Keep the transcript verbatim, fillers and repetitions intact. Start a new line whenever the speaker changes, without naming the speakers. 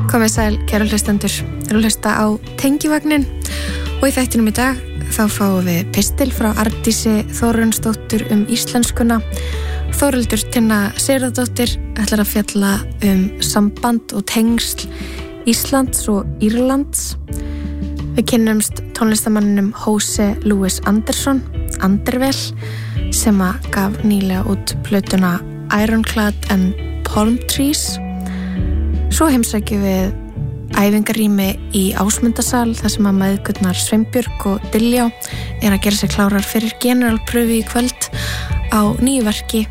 Komið sæl, kæru hlustendur, eru hlusta á Tengivagnin og í þættinum í dag þá fáum við pistil frá Arndísi Þórunsdóttur um íslenskuna. Þórhildur Tinna Sigurðardóttir ætlar að fjalla um samband og tengsl Íslands og Írlands. Við kynnumst tónlistamanninum Jose Luis Anderson, Andervel, sem að gaf nýlega út plötuna Ironclad and Palm Trees. Svo heimsækjum við æfingarými í Ásmundasal þar sem að mæðgurnar Sveinbjörg og Diljá er að gera sig klárar fyrir generalpröfu í kvöld á nýju verki